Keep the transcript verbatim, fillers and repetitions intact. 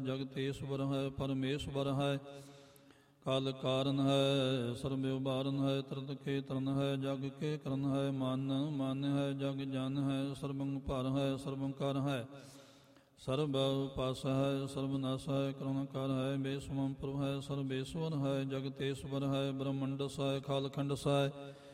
ਜਗਤੇਸ਼ਵਰ ਹੈ, ਪਰਮੇਸ਼ਵਰ ਹੈ, ਕਾਲ ਕਾਰਨ ਹੈ, ਸਰਬ ਉਬਾਰਨ ਹੈ, ਤਰਤ ਕੇ ਤਰਨ ਹੈ, ਜਗ ਕੇ ਕਰਨ ਹੈ, ਮਨ ਮਨ ਹੈ, ਜਗ ਜਨ ਹੈ, ਸਰਬੰ ਭਰ ਹੈ, ਸਰਬੰ ਕਰ ਹੈ, ਸਰਬ ਉਪਾਸ ਹੈ, ਸਰਬ ਨਾਸ ਹੈ, ਕਰੁਣ ਕਰ ਹੈ, ਬੇਸੁਮੰ ਪ੍ਰਭ ਹੈ, ਸਰਬੇਸ਼ਵਰ ਹੈ, ਜਗਤੇਸ਼ਵਰ ਹੈ, ਬ੍ਰਹਮੰਡਸ ਹੈ, ਖਾਲਖੰਡਸ ਹੈ,